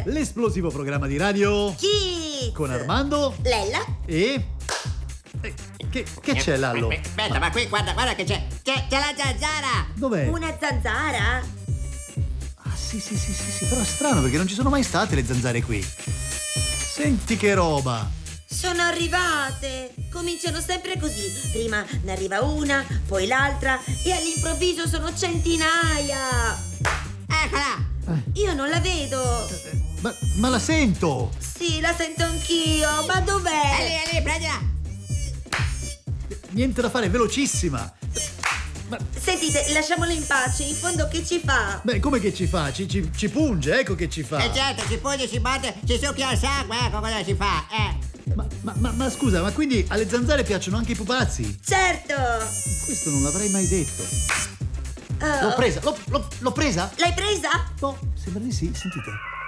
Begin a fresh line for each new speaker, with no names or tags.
L'esplosivo programma di radio
Kids.
con Armando
Lella.
e... Che c'è, Lallo?
Aspetta, ma qui guarda che c'è la zanzara!
Dov'è?
Una zanzara?
Ah, sì, però è strano perché non ci sono mai state le zanzare qui. Senti che roba!
Sono arrivate. Cominciano sempre così. Prima ne arriva una, poi l'altra e all'improvviso sono centinaia.
Eccola!
Io non la vedo.
Ma la sento!
Sì, la sento anch'io. Ma dov'è?
È lì, prendila!
Niente da fare, è velocissima!
Sentite, lasciamola in pace. In fondo che ci fa?
Beh, come che ci fa? Ci punge, ecco che ci fa!
E certo, si pugna, si batte, si succhia il sangue, ecco cosa si fa,
Ma scusa, ma quindi alle zanzare piacciono anche i pupazzi?
Certo.
Questo non l'avrei mai detto.
Oh.
L'ho presa! L'ho presa?
L'hai presa?
No, sembra di sì, sentite.